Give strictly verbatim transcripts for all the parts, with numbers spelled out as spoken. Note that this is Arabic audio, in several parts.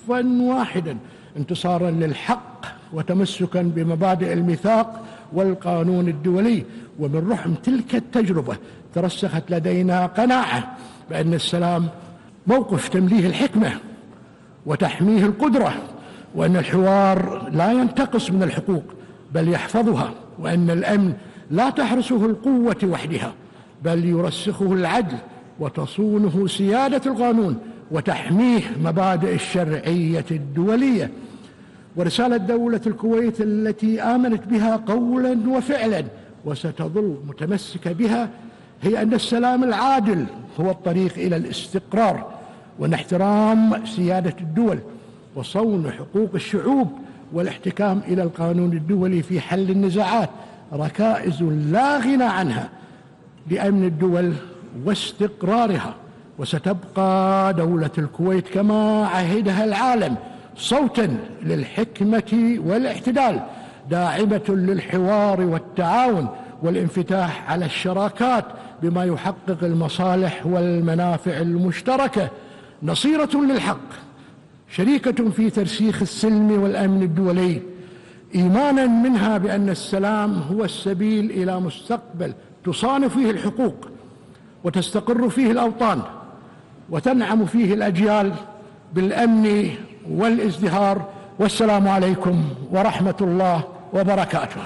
صفا واحدا انتصارا للحق وتمسكا بمبادئ الميثاق والقانون الدولي. ومن رحم تلك التجربة ترسخت لدينا قناعة بأن السلام موقف تمليه الحكمة وتحميه القدرة، وأن الحوار لا ينتقص من الحقوق بل يحفظها، وأن الأمن لا تحرسه القوة وحدها بل يرسخه العدل وتصونه سيادة القانون وتحميه مبادئ الشرعية الدولية. ورسالة دولة الكويت التي آمنت بها قولا وفعلا وستظل متمسكة بها هي أن السلام العادل هو الطريق إلى الاستقرار، وأن احترام سيادة الدول وصون حقوق الشعوب والاحتكام إلى القانون الدولي في حل النزاعات ركائز لا غنى عنها لأمن الدول واستقرارها. وستبقى دولة الكويت كما عهدها العالم صوتا للحكمة والاعتدال، داعمة للحوار والتعاون والانفتاح على الشراكات بما يحقق المصالح والمنافع المشتركة، نصيرة للحق، شريكة في ترسيخ السلم والأمن الدولي، إيمانا منها بأن السلام هو السبيل إلى مستقبل تصان فيه الحقوق وتستقر فيه الأوطان وتنعم فيه الأجيال بالأمن والازدهار. والسلام عليكم ورحمة الله وبركاته.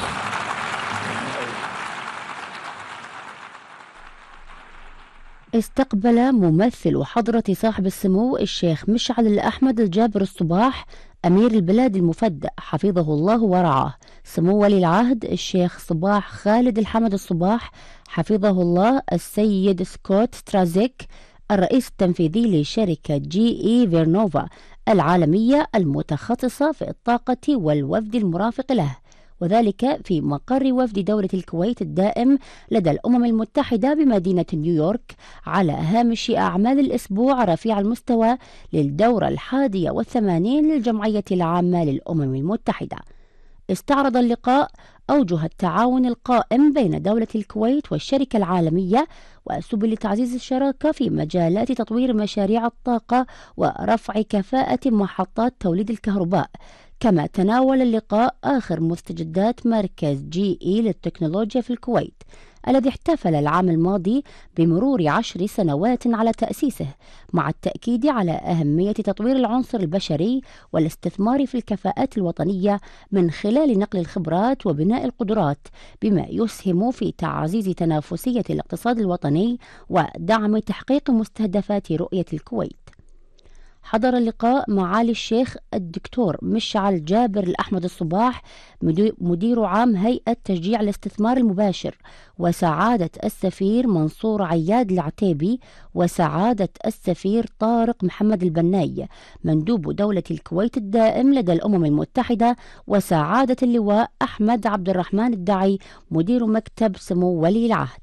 استقبل ممثل حضرة صاحب السمو الشيخ مشعل الأحمد الجابر الصباح أمير البلاد المفدى حفظه الله ورعاه سمو ولي العهد الشيخ صباح خالد الحمد الصباح حفظه الله السيد سكوت سترازيك الرئيس التنفيذي لشركة جي إي فيرنوفا العالمية المتخصصة في الطاقة والوفد المرافق له، وذلك في مقر وفد دولة الكويت الدائم لدى الأمم المتحدة بمدينة نيويورك على هامش أعمال الأسبوع رفيع المستوى للدورة الحادية والثمانين للجمعية العامة للأمم المتحدة. استعرض اللقاء أوجه التعاون القائم بين دولة الكويت والشركة العالمية وسبل تعزيز الشراكة في مجالات تطوير مشاريع الطاقة ورفع كفاءة محطات توليد الكهرباء. كما تناول اللقاء آخر مستجدات مركز جي إي للتكنولوجيا في الكويت الذي احتفل العام الماضي بمرور عشر سنوات على تأسيسه، مع التأكيد على أهمية تطوير العنصر البشري والاستثمار في الكفاءات الوطنية من خلال نقل الخبرات وبناء القدرات، بما يسهم في تعزيز تنافسية الاقتصاد الوطني ودعم تحقيق مستهدفات رؤية الكويت. حضر اللقاء معالي الشيخ الدكتور مشعل جابر الأحمد الصباح مدير عام هيئة تشجيع الاستثمار المباشر، وسعادة السفير منصور عياد العتيبي، وسعادة السفير طارق محمد البناي مندوب دولة الكويت الدائم لدى الأمم المتحدة، وسعادة اللواء أحمد عبد الرحمن الدعي مدير مكتب سمو ولي العهد.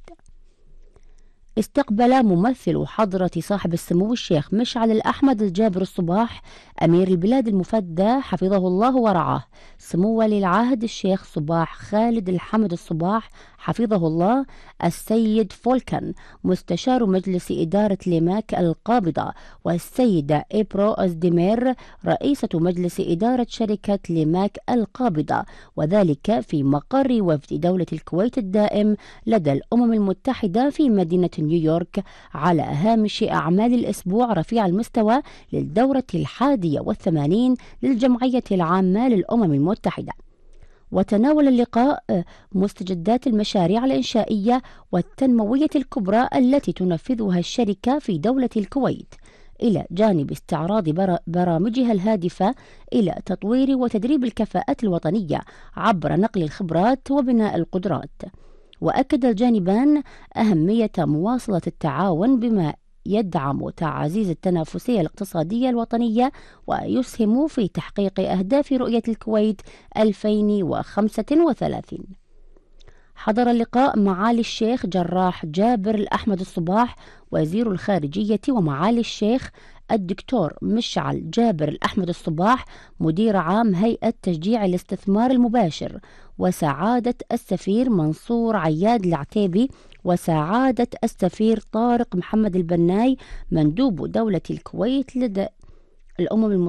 استقبل ممثل حضرة صاحب السمو الشيخ مشعل الأحمد الجابر الصباح أمير البلاد المفدى حفظه الله ورعاه سمو ولي العهد الشيخ صباح خالد الحمد الصباح حفظه الله السيد فولكان مستشار مجلس إدارة ليماك القابضة، والسيدة إبرو أزديمير رئيسة مجلس إدارة شركة ليماك القابضة، وذلك في مقر وفد دولة الكويت الدائم لدى الأمم المتحدة في مدينة نيويورك على هامش أعمال الأسبوع رفيع المستوى للدورة الحادية والثمانين للجمعية العامة للأمم المتحدة. وتناول اللقاء مستجدات المشاريع الإنشائية والتنموية الكبرى التي تنفذها الشركة في دولة الكويت، إلى جانب استعراض برامجها الهادفة إلى تطوير وتدريب الكفاءات الوطنية عبر نقل الخبرات وبناء القدرات. وأكد الجانبان أهمية مواصلة التعاون بما يدعم تعزيز التنافسية الاقتصادية الوطنية ويسهم في تحقيق أهداف رؤية الكويت ألفين وخمسة وثلاثين. حضر اللقاء معالي الشيخ جراح جابر الأحمد الصباح وزير الخارجية، ومعالي الشيخ الدكتور مشعل جابر الأحمد الصباح مدير عام هيئة تشجيع الاستثمار المباشر، وسعادة السفير منصور عياد العتيبي، وسعادة السفير طارق محمد البناي مندوب دولة الكويت لدى الأمم المتحدة